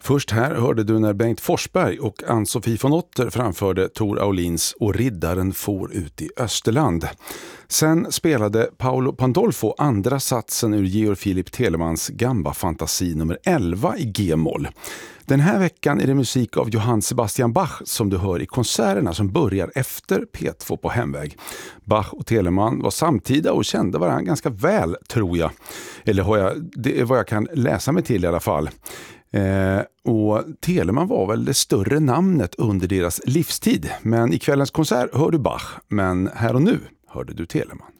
Först här hörde du när Bengt Forsberg och Ann-Sofie von Otter framförde Tor Aulins Och riddaren for ut i Österland. Sen spelade Paolo Pandolfo andra satsen ur Georg Philipp Telemans Gamba-fantasi nummer 11 i G-moll. Den här veckan är det musik av Johann Sebastian Bach som du hör i konserterna som börjar efter P2 på hemväg. Bach och Telemann var samtida och kände varandra ganska väl, tror jag. Eller det är vad jag kan läsa mig till i alla fall. Och Telemann var väl det större namnet under deras livstid. Men i kvällens konsert hör du Bach, men här och nu hörde du Telemann.